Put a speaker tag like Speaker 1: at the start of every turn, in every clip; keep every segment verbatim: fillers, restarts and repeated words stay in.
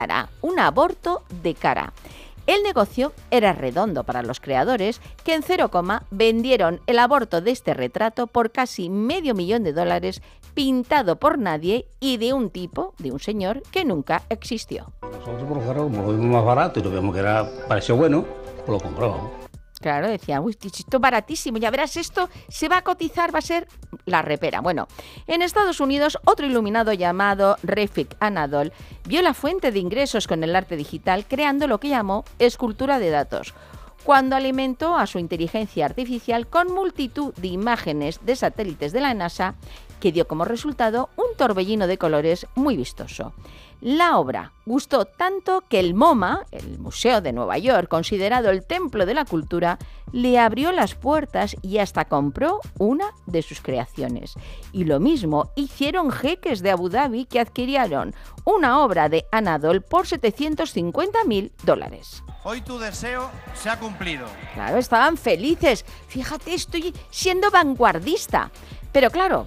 Speaker 1: cara, un aborto de cara. El negocio era redondo para los creadores, que en cero coma vendieron el aborto de este retrato por casi medio millón de dólares, pintado por nadie y de un tipo, de un señor, que nunca existió.
Speaker 2: Nosotros por lo lo vimos más barato y lo vimos que era, pareció bueno, pues lo compramos.
Speaker 1: Claro, decía, uy, esto es baratísimo, ya verás, esto se va a cotizar, va a ser la repera. Bueno, en Estados Unidos, otro iluminado llamado Refik Anadol vio la fuente de ingresos con el arte digital creando lo que llamó escultura de datos, cuando alimentó a su inteligencia artificial con multitud de imágenes de satélites de la NASA, que dio como resultado un torbellino de colores muy vistoso. La obra gustó tanto que el MoMA, el Museo de Nueva York, considerado el templo de la cultura, le abrió las puertas y hasta compró una de sus creaciones. Y lo mismo hicieron jeques de Abu Dhabi, que adquirieron una obra de Anadol por setecientos cincuenta mil dólares.
Speaker 3: Hoy tu deseo se ha cumplido.
Speaker 1: Claro, estaban felices. Fíjate, estoy siendo vanguardista. Pero claro,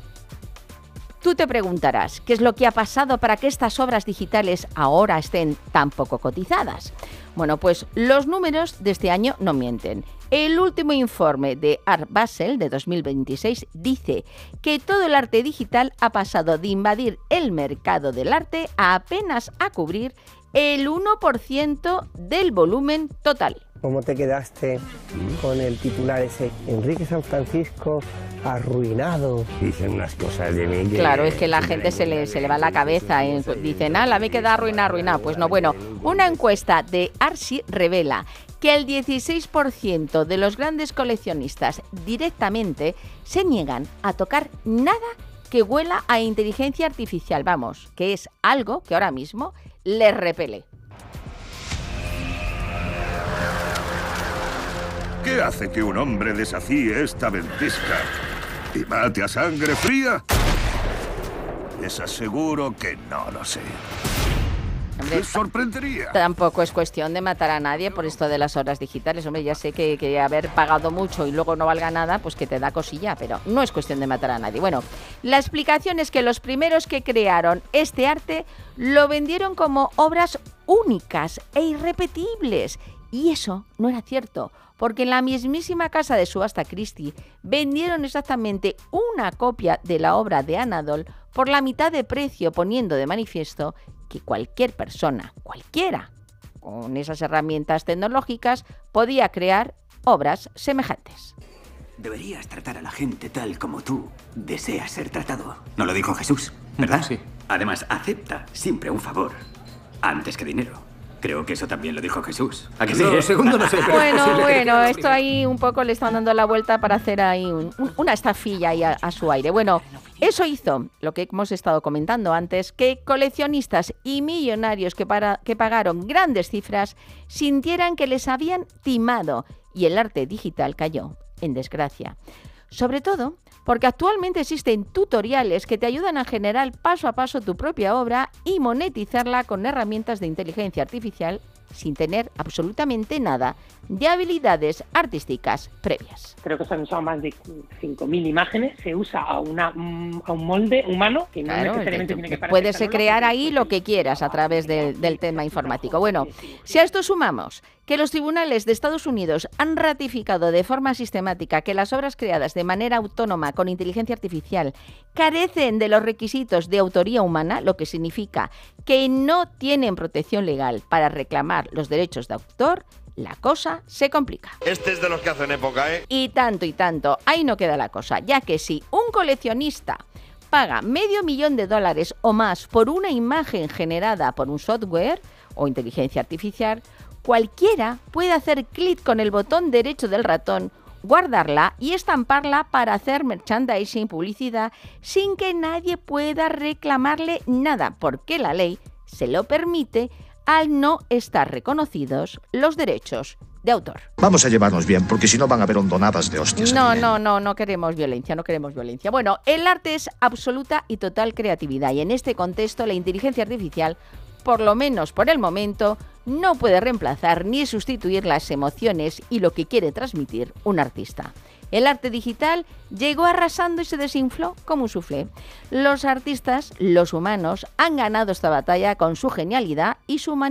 Speaker 1: tú te preguntarás, ¿qué es lo que ha pasado para que estas obras digitales ahora estén tan poco cotizadas? Bueno, pues los números de este año no mienten. El último informe de Art Basel de dos mil veintiséis dice que todo el arte digital ha pasado de invadir el mercado del arte a apenas a cubrir el uno por ciento del volumen total.
Speaker 4: ¿Cómo te quedaste con el titular ese? Enrique San Francisco arruinado. Dicen unas cosas de mí que...
Speaker 1: Claro, es que la gente se le, se le va la cabeza. ¿eh? Dicen, ah, la me queda arruinado, arruinado. Pues no, bueno, una encuesta de Arsi revela que el dieciséis por ciento de los grandes coleccionistas directamente se niegan a tocar nada que huela a inteligencia artificial. Vamos, que es algo que ahora mismo les repele.
Speaker 5: ¿Qué hace que un hombre desafíe esta ventisca y mate a sangre fría? Les aseguro que no lo sé.
Speaker 1: Hombre,
Speaker 5: ¿Les sorprendería?
Speaker 1: Tampoco es cuestión de matar a nadie por esto de las obras digitales. Hombre, ya sé que, que haber pagado mucho y luego no valga nada, pues que te da cosilla, pero no es cuestión de matar a nadie. Bueno, la explicación es que los primeros que crearon este arte lo vendieron como obras únicas e irrepetibles. Y eso no era cierto, porque en la mismísima casa de subasta Christie vendieron exactamente una copia de la obra de Anadol por la mitad de precio, poniendo de manifiesto que cualquier persona, cualquiera, con esas herramientas tecnológicas, podía crear obras semejantes.
Speaker 6: Deberías tratar a la gente tal como tú deseas ser tratado. ¿No lo dijo Jesús, verdad?
Speaker 7: Sí.
Speaker 6: Además, acepta siempre un favor antes que dinero. Creo que eso también lo dijo Jesús. ¿A que sí?
Speaker 7: No, segundo no sé. Pero
Speaker 1: Bueno,
Speaker 7: es
Speaker 1: bueno, esto ahí un poco le están dando la vuelta para hacer ahí un, un, una estafilla ahí a, a su aire. Bueno, eso hizo lo que hemos estado comentando antes, que coleccionistas y millonarios que, para, que pagaron grandes cifras sintieran que les habían timado y el arte digital cayó en desgracia. Sobre todo porque actualmente existen tutoriales que te ayudan a generar paso a paso tu propia obra y monetizarla con herramientas de inteligencia artificial sin tener absolutamente nada de habilidades artísticas previas.
Speaker 8: Creo que se han usado más de cinco mil imágenes, se usa a, una, a un molde humano que no claro, necesariamente tiene que parecer.
Speaker 1: Puedes crear ahí lo que quieras a través de, del tema informático. Bueno, si a esto sumamos que los tribunales de Estados Unidos han ratificado de forma sistemática que las obras creadas de manera autónoma con inteligencia artificial carecen de los requisitos de autoría humana, lo que significa que no tienen protección legal para reclamar los derechos de autor, la cosa se complica.
Speaker 3: Este es de los que hacen época, ¿eh?
Speaker 1: Y tanto y tanto, ahí no queda la cosa, ya que si un coleccionista paga medio millón de dólares o más por una imagen generada por un software o inteligencia artificial, cualquiera puede hacer clic con el botón derecho del ratón, guardarla y estamparla para hacer merchandising, publicidad, sin que nadie pueda reclamarle nada, porque la ley se lo permite al no estar reconocidos los derechos de autor.
Speaker 9: Vamos a llevarnos bien, porque si no van a haber hondonadas de hostias.
Speaker 1: No, no, no, no queremos violencia, no queremos violencia. Bueno, el arte es absoluta y total creatividad y en este contexto la inteligencia artificial, por lo menos por el momento, no puede reemplazar ni sustituir las emociones y lo que quiere transmitir un artista. El arte digital llegó arrasando y se desinfló como un soufflé. Los artistas, los humanos, han ganado esta batalla con su genialidad y su humanidad.